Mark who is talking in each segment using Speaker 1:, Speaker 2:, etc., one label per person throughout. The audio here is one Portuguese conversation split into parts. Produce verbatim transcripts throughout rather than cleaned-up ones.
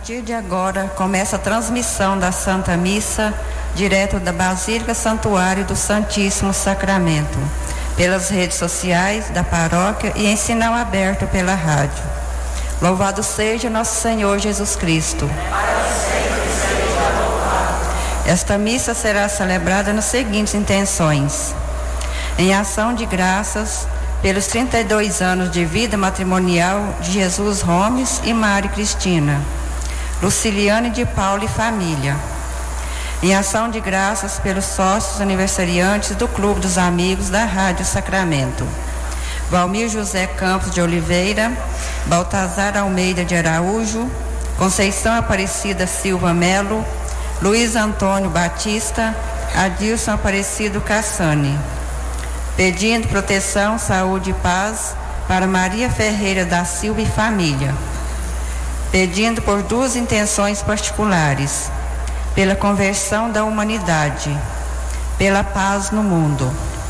Speaker 1: partir de agora, começa a transmissão da Santa Missa, direto da Basílica Santuário do Santíssimo Sacramento, pelas redes sociais da paróquia e em sinal aberto pela rádio. Louvado seja nosso Senhor Jesus Cristo. Esta missa será celebrada nas seguintes intenções: em ação de graças pelos trinta e dois anos de vida matrimonial de Jesus Gomes e Mari Cristina, Luciliane de Paulo e família. Em ação de graças pelos sócios aniversariantes do Clube dos Amigos da Rádio Sacramento: Valmir José Campos de Oliveira, Baltazar Almeida de Araújo, Conceição Aparecida Silva Melo, Luiz Antônio Batista, Adilson Aparecido Cassani. Pedindo proteção, saúde e paz para Maria Ferreira da Silva e família. Pedindo por duas intenções particulares: pela conversão da humanidade, pela paz no mundo.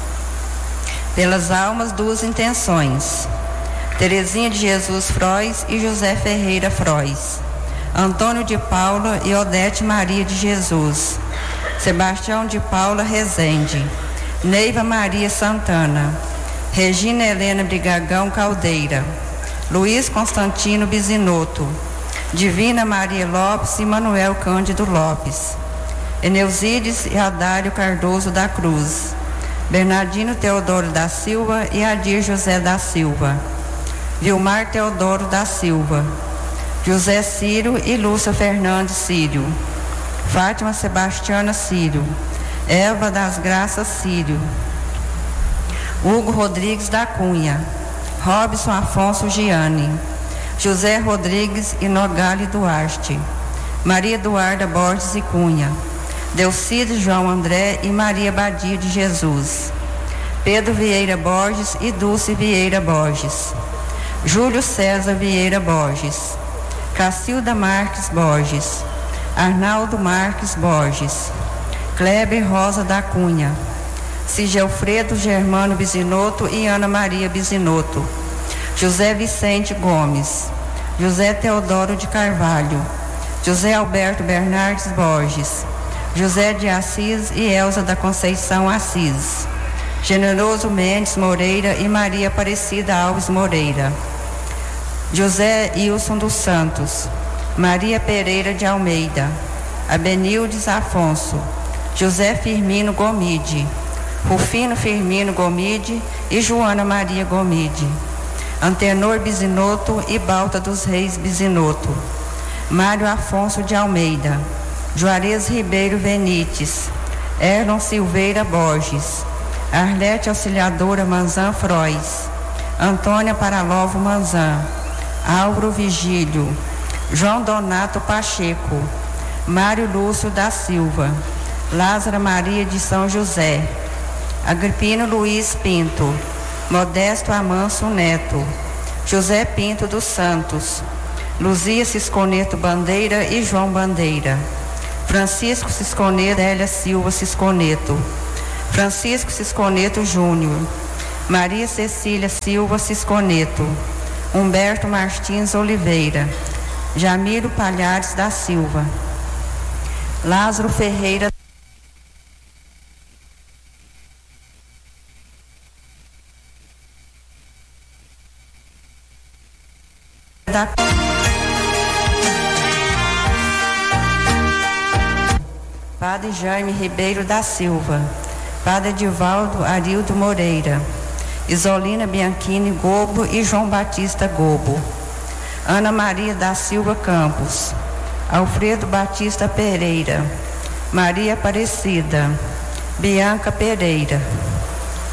Speaker 1: Pelas almas, duas intenções: Terezinha de Jesus Frois e José Ferreira Frois, Antônio de Paula e Odete Maria de Jesus, Sebastião de Paula Rezende, Neiva Maria Santana, Regina Helena Brigagão Caldeira, Luiz Constantino Bisinotto, Divina Maria Lopes e Manuel Cândido Lopes, Eneuzides e Adário Cardoso da Cruz, Bernardino Teodoro da Silva e Adir José da Silva, Vilmar Teodoro da Silva, José Círio e Lúcia Fernandes Círio, Fátima Sebastiana Círio, Elva das Graças Círio, Hugo Rodrigues da Cunha, Robson Afonso Gianni, José Rodrigues e Nogali Duarte, Maria Eduarda Borges e Cunha, Delcide João André e Maria Badia de Jesus, Pedro Vieira Borges e Dulce Vieira Borges, Júlio César Vieira Borges, Cacilda Marques Borges, Arnaldo Marques Borges, Kleber Rosa da Cunha, Sigelfredo Germano Bisinotto e Ana Maria Bisinotto, José Vicente Gomes, José Teodoro de Carvalho, José Alberto Bernardes Borges, José de Assis e Elza da Conceição Assis, Generoso Mendes Moreira e Maria Aparecida Alves Moreira, José Ilson dos Santos, Maria Pereira de Almeida, Abenildes Afonso, José Firmino Gomide, Rufino Firmino Gomide e Joana Maria Gomide, Antenor Bisinotto e Balta dos Reis Bisinotto, Mário Afonso de Almeida, Juarez Ribeiro Benites, Erlon Silveira Borges, Arlete Auxiliadora Manzan Frois, Antônia Paralovo Manzan, Álvaro Vigílio, João Donato Pacheco, Mário Lúcio da Silva, Lázara Maria de São José, Agripino Luiz Pinto, Modesto Amanso Neto, José Pinto dos Santos, Luzia Cisconeto Bandeira e João Bandeira, Francisco Cisconeto Elia Silva Cisconeto, Francisco Cisconeto Júnior, Maria Cecília Silva Cisconeto, Humberto Martins Oliveira, Jamiro Palhares da Silva, Lázaro Ferreira da Padre Jaime Ribeiro da Silva, Padre Edivaldo Arildo Moreira, Isolina Bianchini Gobo e João Batista Gobo, Ana Maria da Silva Campos, Alfredo Batista Pereira, Maria Aparecida, Bianca Pereira,